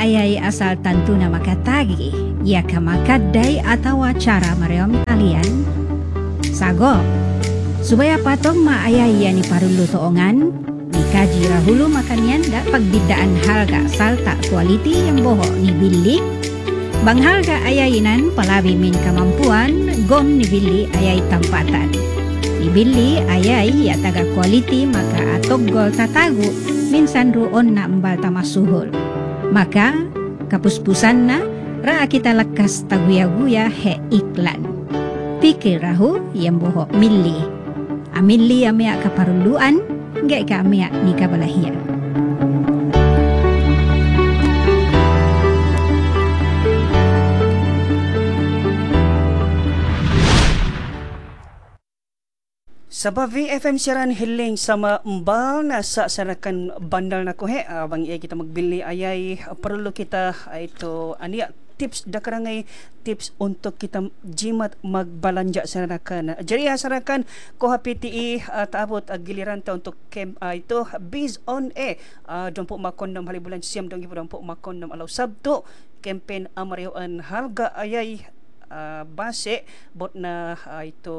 ayay asal tentu na makatagi, ia kamakadai atau cara mariam kalian. Sago, supaya patong maayay ni parulu toongan, dikaji rahulu makanian da pagbidaan harga salta kualiti yang boho ni bilik. Bang harga ayayinan palabi min kemampuan, gom ni bili ayay tampatan. Ibili ayay ya taga kualiti maka atog gol tatagu minsan ruon na mbal tamasuhol. Maka kapuspusan na raa kita lekas taguya-guya he iklan. Pikir rahu yang boho milli. Amilli amia kaparuluan, nggak ka amia ni kabalahian. Sa VFM siaran hiling sama mbal na sa sarakan bandal na kuhe bang iya kita magbili ayay perlu kita ito aniya tips dakarangay tips untuk kita jimat magbalanja sarakan. Jadi sarakan ko PTE taabot giliran ta untuk camp ito based on don po makondom halibulan siyam dong ibu don po makondom alaw sabto campaign amarioan harga ayay base bot na ito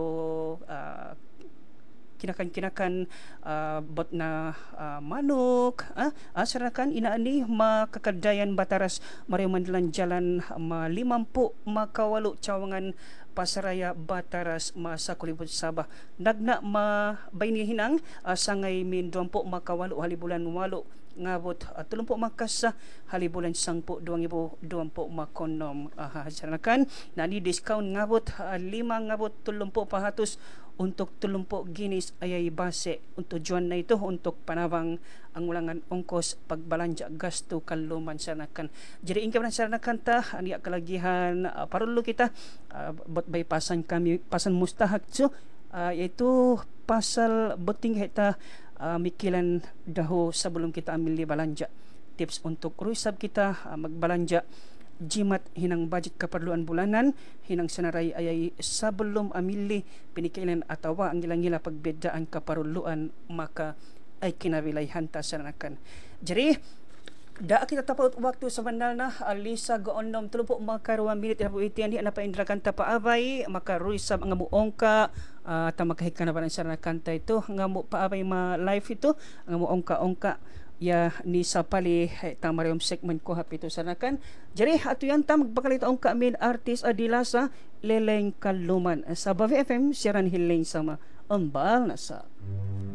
kinakan bot na manok asarakan inaani makakadayan bataras Mario Mandalan Jalan 50 makawalo cawangan Pasaraya Bataras masa Kulibot Sabah nagna mabaynihinang sangay min 20 makawalo halibulan 8 ngabot 30 makasa halibulan 10 2020 makonom asarakan nani discount ngabot 5 ngabot 30 pahatos untuk 30 ginis ayay base untuk tujuan na ito untuk panabang ang ulangan ongkos pagbalanja gasto kaluman sanakan. Jadi ingkap na sanakan ta aniya kalagihan parulu kita bot bay pasan kami pasan mustahak so yaitu pasal beting heta mikilan daho sebelum kita ambil di balanja. Tips untuk ruisab kita magbalanja jimat hinang budget keperluan bulanan hinang senarai ayay sebelum amili pinikailan atawa ang gila-gila pagbedaan keperluan maka ay kinawilayhan ta sanakan. Jadi da kita tapaut waktu sebenarnya na alisa goonom 30 makaruang minit habu itian di ana pa indrakan ta paabay maka ruisab nga muongka ta makahik na ba sanakan ta ito nga mo paabay ma live ito nga mo ongka ya ni sapali tamarayom segment ko hapito sanakan. Jadi ato yan ta magbakalita ang kaamin artist Adilasa Leleng Kaluman sa VFM siaran hiling sama ambal nasa.